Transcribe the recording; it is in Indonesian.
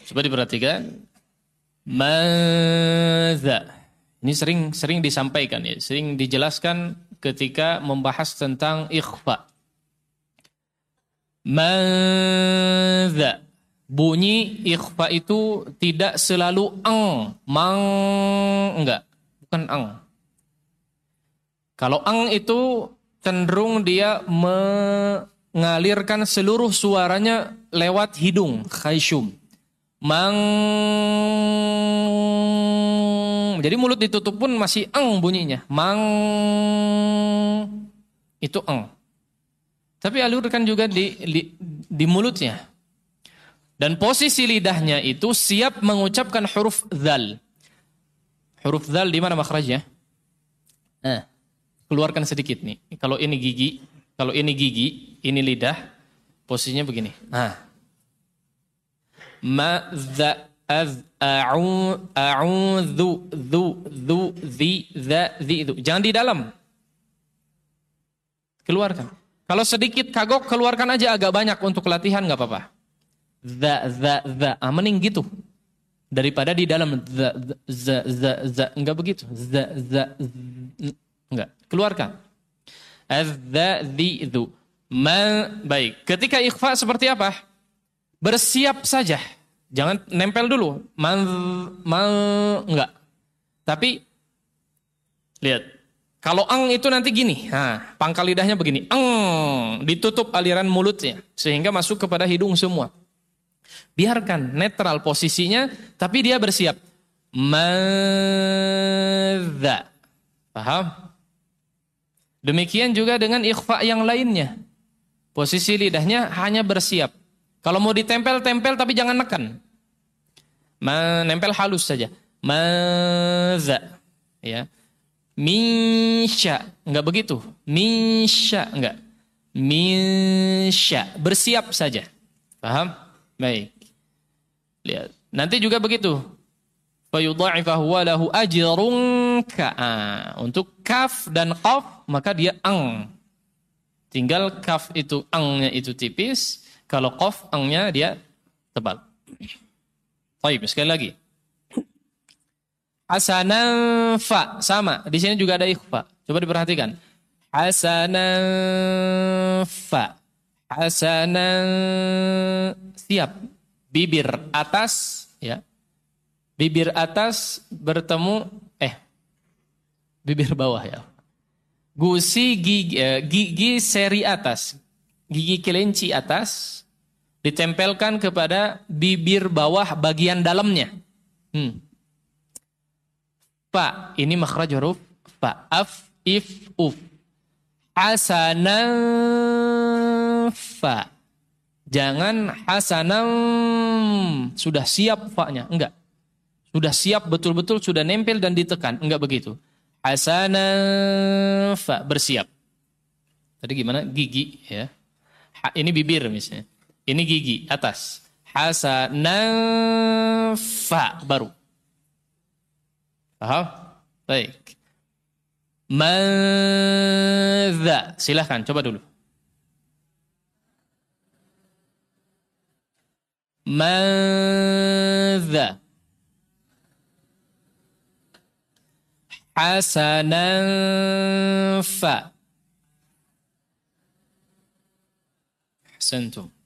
Coba diperhatikan. Madza. Ini sering disampaikan ya, sering dijelaskan ketika membahas tentang ikhfa. Madza. Bunyi ikhfa itu tidak selalu mang, enggak, bukan Kalau itu cenderung dia mengalirkan seluruh suaranya lewat hidung, khayshum. Jadi mulut ditutup pun masih bunyinya. Itu Tapi alurkan juga di mulutnya. Dan posisi lidahnya itu siap mengucapkan huruf dzal. Huruf dzal di mana makhrajnya? Keluarkan sedikit nih. Kalau ini gigi, ini lidah, posisinya begini. A'udzu dzu. Jangan di dalam. Keluarkan. Kalau sedikit kagok, keluarkan aja agak banyak untuk latihan, nggak apa-apa. Mending gitu. Daripada di dalam nggak begitu. Nggak. Keluarkan. Dzu. Baik. Ketika ikhfa seperti apa? Bersiap saja. Jangan nempel dulu. Enggak. Tapi lihat. Kalau itu nanti gini. Pangkal lidahnya begini. Ditutup aliran mulutnya sehingga masuk kepada hidung semua. Biarkan netral posisinya, tapi dia bersiap. Madza. Paham? Demikian juga dengan ikhfa yang lainnya. Posisi lidahnya hanya bersiap. Kalau mau ditempel-tempel tapi jangan neken. Nempel halus saja. Madza. Ya. Misya. Enggak begitu. Misya. Enggak. Misya. Bersiap saja. Paham? Baik. Lihat. Nanti juga begitu. Fayudha'ifahu wa lahu ajrun untuk kaf dan qaf maka dia Tinggal kaf itu nya itu tipis. Kalau qaf nya dia tebal. Baik, sekali lagi. Hasanan fa sama. Di sini juga ada ikhfa. Coba diperhatikan. Hasanan fa. Hasanan siap. Bibir atas ya. Bibir atas bertemu bibir bawah ya. Gusi gigi seri atas. Gigi kelinci atas ditempelkan kepada bibir bawah bagian dalamnya. Fa, ini makhraj huruf fa. Af, if, uf. Hasanan fa. Jangan hasanan sudah siap fa-nya, enggak. Sudah siap betul-betul sudah nempel dan ditekan, enggak begitu. Hasanan fa, bersiap. Tadi gimana? Gigi ya. Ini bibir misalnya. Ini gigi atas. Hasanan fa baru. Paham? Baik. Madza. Silahkan coba dulu. Madza. Hasanan fa. Ahsantum.